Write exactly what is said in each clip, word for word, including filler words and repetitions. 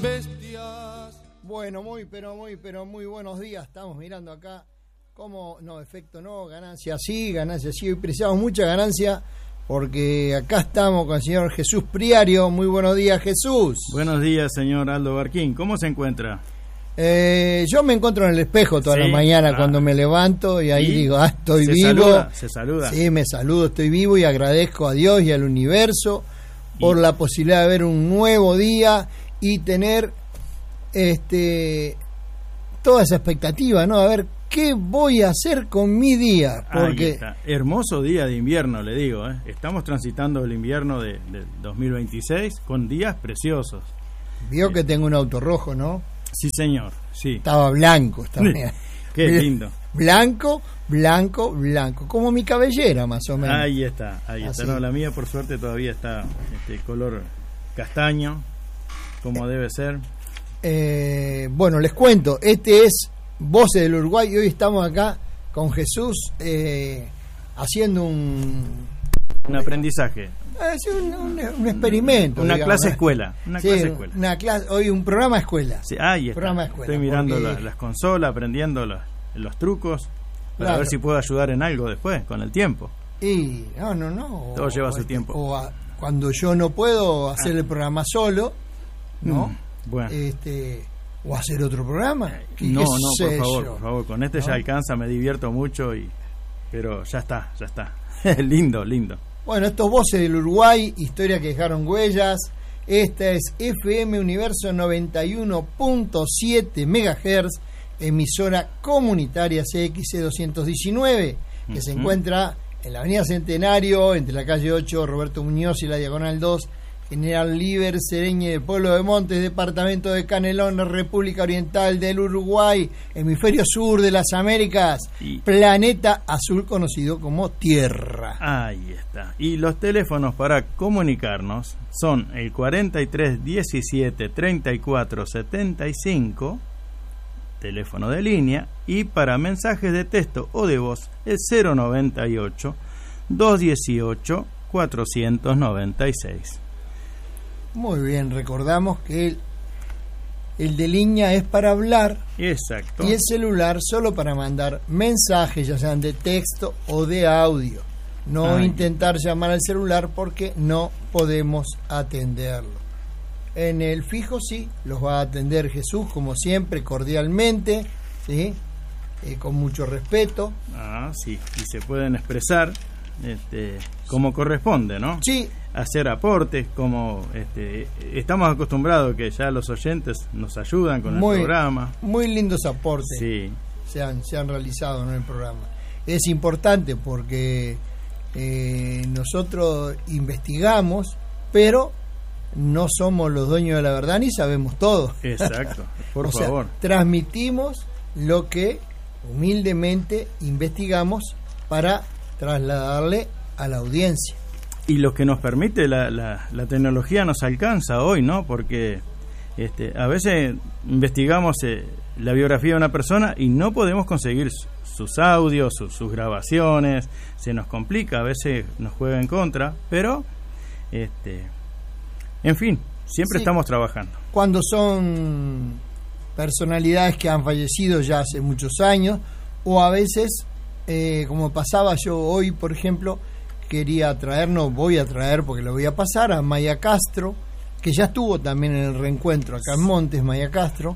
Bestias. Bueno, muy, pero muy, pero muy buenos días. Estamos mirando acá cómo, no, efecto no, ganancia sí, ganancia sí. Hoy precisamos mucha ganancia porque acá estamos con el señor Jesús Priario. Muy buenos días, Jesús. Buenos días, señor Aldo Barquín. ¿Cómo se encuentra? Eh, yo me encuentro en el espejo toda sí, la mañana ah. cuando me levanto y ahí ¿Y? digo, ah, estoy ¿Se vivo. Saluda, se saluda. Sí, me saludo, estoy vivo y agradezco a Dios y al universo por la posibilidad de ver un nuevo día y tener este toda esa expectativa, ¿no? A ver qué voy a hacer con mi día, porque ahí está. Hermoso día de invierno, le digo, ¿eh? Estamos transitando el invierno de, de dos mil veintiséis con días preciosos. Vio sí. que tengo un auto rojo, ¿no? Sí, señor, sí. Estaba blanco, estaba Qué lindo. Blanco, blanco, blanco, como mi cabellera más o menos. Ahí está, ahí Así. está. No, la mía por suerte todavía está este color castaño, como debe ser. Eh, bueno, les cuento, este es Voces del Uruguay y hoy estamos acá con Jesús eh, haciendo un un aprendizaje, eh, un, un, un experimento, una digamos, clase ¿eh? escuela, una Sí, clase escuela. una clase, hoy un programa escuela. Sí, ahí está. Programa escuela, Estoy mirando porque- la- las consolas, aprendiendo los, los trucos para Claro. ver si puedo ayudar en algo después, con el tiempo. Y no, no, no. Todo o, lleva su este, tiempo. O a- cuando yo no puedo hacer Ah. el programa solo, ¿no? Mm, bueno. Este, o hacer otro programa. ¿Qué- No, qué no, sé por favor, yo? por favor, con este ¿No? ya alcanza, me divierto mucho y pero ya está, ya está. lindo, lindo. Bueno, estos Voces del Uruguay, historia que dejaron huellas. Esta es F M Universo noventa y uno punto siete megahertz, emisora comunitaria C X C doscientos diecinueve, que Uh-huh. se encuentra en la Avenida Centenario, entre la calle ocho, Roberto Muñoz y la Diagonal dos, General Líber Sereñe de Pueblo de Montes, departamento de Canelones, República Oriental del Uruguay, hemisferio sur de las Américas, Y- planeta azul conocido como Tierra. Ahí está. Y los teléfonos para comunicarnos son el cuarenta y tres diecisiete treinta y cuatro setenta y cinco, teléfono de línea, y para mensajes de texto o de voz el cero noventa y ocho doscientos dieciocho cuatrocientos noventa y seis. Muy bien, recordamos que el, el de línea es para hablar Exacto. y el celular solo para mandar mensajes, ya sean de texto o de audio. No Ay. intentar llamar al celular porque no podemos atenderlo. En el fijo sí, los va a atender Jesús, como siempre, cordialmente, ¿sí? Eh, con mucho respeto. Ah, sí. Y se pueden expresar este, como corresponde, ¿no? Sí, Hacer aportes, como este, estamos acostumbrados que ya los oyentes nos ayudan con Muy- el programa. muy lindos aportes. Sí, se han, se han realizado en el programa. Es importante porque eh, nosotros investigamos, pero no somos los dueños de la verdad ni sabemos todo. exacto. Por O sea, favor. transmitimos lo que humildemente investigamos para trasladarle a la audiencia. Y lo que nos permite la, la, la tecnología nos alcanza hoy, ¿no? Porque este, a veces investigamos eh, la biografía de una persona y no podemos conseguir su- sus audios, sus, sus grabaciones, se nos complica, a veces nos juega en contra, pero este, en fin, siempre Sí. estamos trabajando. Cuando son personalidades que han fallecido ya hace muchos años, o a veces, eh, como pasaba yo hoy, por ejemplo, quería traer, no voy a traer porque lo voy a pasar, a Maya Castro, que ya estuvo también en el reencuentro acá en Montes, Maya Castro,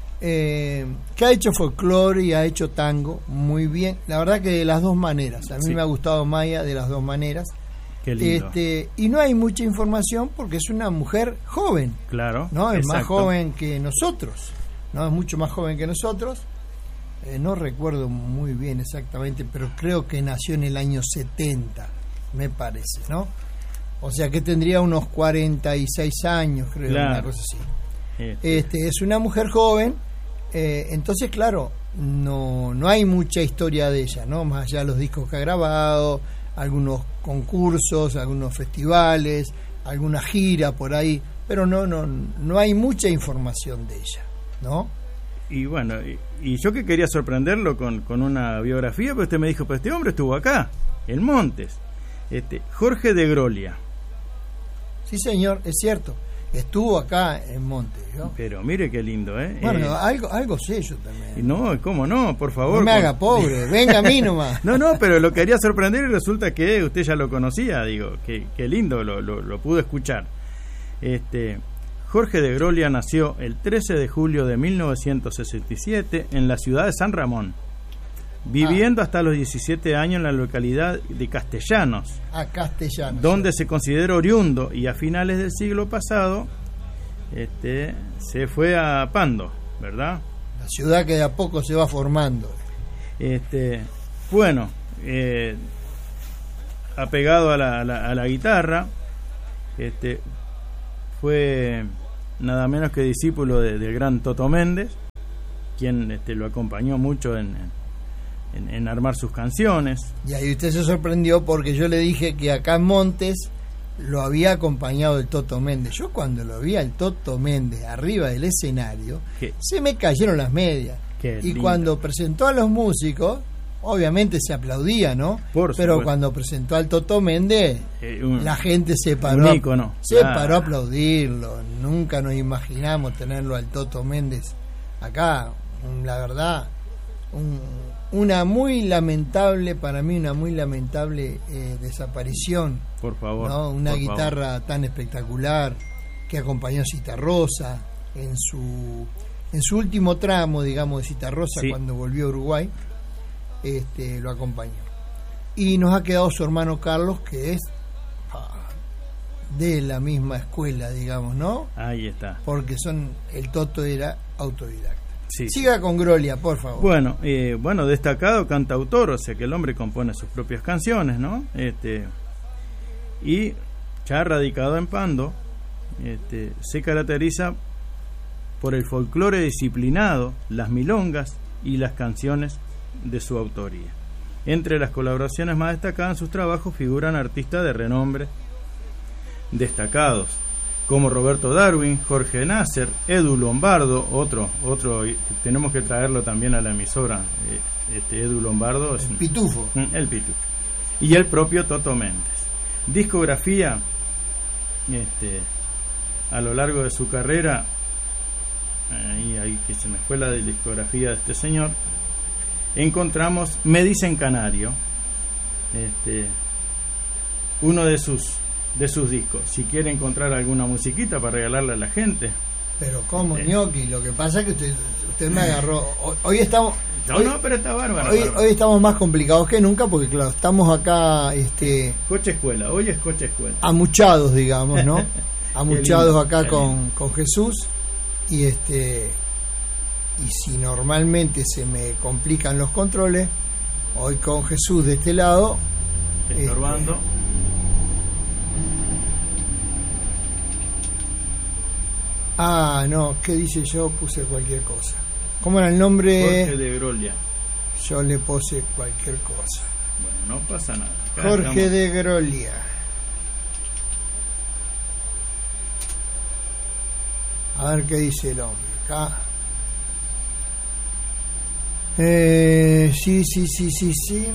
eh, que ha hecho folclore y ha hecho tango muy bien, la verdad que de las dos maneras. A mí Sí. me ha gustado Maya de las dos maneras. Qué lindo. Este, y no hay mucha información porque es una mujer joven, Claro. ¿no? Es más exacto. joven que nosotros, ¿no? Es mucho más joven que nosotros. Eh, no recuerdo muy bien exactamente, pero creo que nació en el año setenta, me parece, ¿no? O sea que tendría unos cuarenta y seis años, creo, Claro. una cosa así. Este, Este, es una mujer joven, eh, entonces, claro, no, no hay mucha historia de ella, ¿no? Más allá de los discos que ha grabado, algunos concursos, algunos festivales, alguna gira por ahí, pero no, no, no hay mucha información de ella, ¿no? Y bueno, y, y yo que quería sorprenderlo con, con una biografía, pero usted me dijo, pero este hombre estuvo acá, en Montes. Este, Jorge de Grolia. Sí, señor, es cierto. Estuvo acá en Montes, ¿no? Pero mire qué lindo, ¿eh? Bueno, eh, algo, algo sé yo también. No, ¿cómo no? Por favor. No me haga por... pobre, venga a mí nomás. No, no, pero lo quería sorprender y resulta que usted ya lo conocía, digo, qué, qué lindo, lo, lo, lo pudo escuchar. Este, Jorge de Grolia nació el trece de julio de mil novecientos sesenta y siete en la ciudad de San Ramón, viviendo ah. hasta los diecisiete años en la localidad de Castellanos, ah, Castellanos, donde sí. se considera oriundo, y a finales del siglo pasado este, se fue a Pando, ¿verdad? La ciudad que de a poco se va formando. Este, bueno, eh, apegado a la, a la, a la guitarra, este, fue nada menos que discípulo de, del gran Toto Méndez, quien este, lo acompañó mucho en, en, en armar sus canciones. Y ahí usted se sorprendió porque yo le dije que acá en Montes lo había acompañado el Toto Méndez. Yo cuando lo vi al Toto Méndez arriba del escenario, ¿qué? Se me cayeron las medias. Qué y lindo. Cuando presentó a los músicos, obviamente se aplaudía, ¿no? Por Pero supuesto. Cuando presentó al Toto Méndez, eh, un, la gente se paró, un ícono. se ah. paró a aplaudirlo. Nunca nos imaginamos tenerlo al Toto Méndez acá. La verdad, un, una muy lamentable, para mí una muy lamentable eh, desaparición. Por favor. ¿No? Una por guitarra favor. tan espectacular que acompañó a Citarrosa en su en su último tramo, digamos, de Citarrosa, sí. Cuando volvió a Uruguay. Este, lo acompañó. Y nos ha quedado su hermano Carlos, que es ah, de la misma escuela, digamos, ¿no? Ahí está. Porque son el Toto era autodidacta. Sí, Siga sí. con Grolia, por favor. Bueno, eh, bueno, destacado cantautor, o sea que el hombre compone sus propias canciones, ¿no? Este, y ya radicado en Pando, este, se caracteriza por el folclore disciplinado, las milongas y las canciones de su autoría. Entre las colaboraciones más destacadas en sus trabajos figuran artistas de renombre destacados como Roberto Darwin, Jorge Nasser, Edu Lombardo, otro, otro tenemos que traerlo también a la emisora, este Edu Lombardo es el pitufo, el pitufo, y el propio Toto Méndez. Discografía, este, a lo largo de su carrera, ahí, ahí que se me fue la de discografía de este señor, encontramos Me Dicen Canario, este, uno de sus de sus discos. Si quiere encontrar alguna musiquita para regalarle a la gente. Pero cómo, eh. Gnocchi, lo que pasa es que usted, usted me agarró. Hoy, hoy estamos. No, hoy, no, pero está bárbaro. Hoy, bárbaro. hoy estamos más complicados que nunca porque, claro, estamos acá. este Coche escuela, hoy es coche escuela. Amuchados, digamos, ¿no? Amuchados lindo, acá con, con Jesús. Y este. Y si normalmente se me complican los controles, hoy con Jesús de este lado. Estorbando. Este, Ah, no, ¿qué dice yo? Puse cualquier cosa. ¿Cómo era el nombre? Jorge de Grolia. Yo le puse cualquier cosa. Bueno, no pasa nada. Acá Jorge estamos. de Grolia. A ver qué dice el hombre. Acá. Eh, sí, sí, sí, sí, sí.